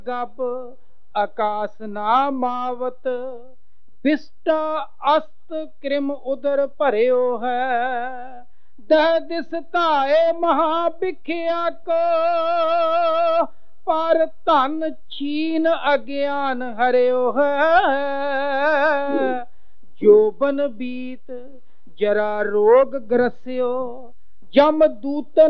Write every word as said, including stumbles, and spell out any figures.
गप आकाश ना मावत, विष्टा अस्त कृम उदर भरियो है। दह दिस धाए महाभिख्या को, पर धन छीन अज्ञान हरियो है। जोबन बीत जरा रोग ग्रस्यो, जम दूतन